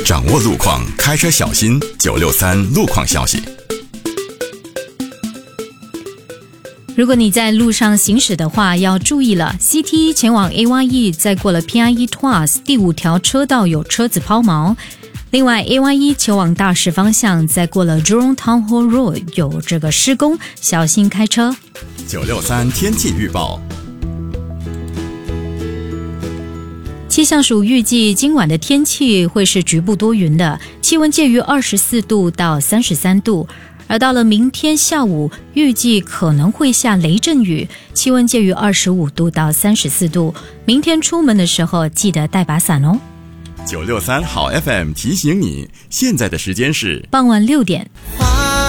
掌握路况，开车小心。963路况消息。 如果你在路上行驶的话，要注意了。CT 前往 AYE 在过了 PIE Tuas 第5条车道有车子抛锚。另外 AYE 前往大市方向在过了 Jurong Town Hall Road 有这个施工，小心开车。 963天气预报。 气象署预计今晚的天气会是局部多云的，气温介于24度到33度。而到了明天下午，预计可能会下雷阵雨，气温介于25度到34度。明天出门的时候记得带把伞哦。 963好 FM 提醒你，现在的时间是傍晚6点。